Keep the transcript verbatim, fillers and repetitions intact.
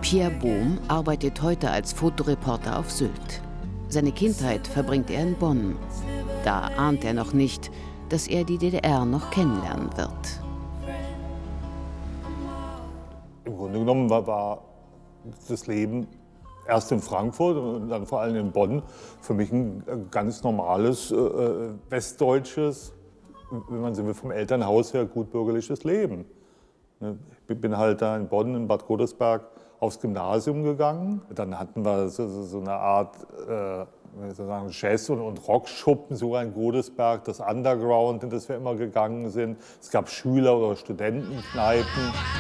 Pierre Bohm arbeitet heute als Fotoreporter auf Sylt. Seine Kindheit verbringt er in Bonn. Da ahnt er noch nicht, dass er die D D R noch kennenlernen wird. Im Grunde genommen war, war das Leben erst in Frankfurt und dann vor allem in Bonn für mich ein ganz normales, äh, westdeutsches, wenn man so will, vom Elternhaus her gut bürgerliches Leben. Ich bin halt da in Bonn, in Bad Godesberg, aufs Gymnasium gegangen. Dann hatten wir so, so, so eine Art äh, sagen, Jazz- und, und Rockschuppen, sogar in Godesberg, das Underground, in das wir immer gegangen sind. Es gab Schüler- oder Studentenkneipen.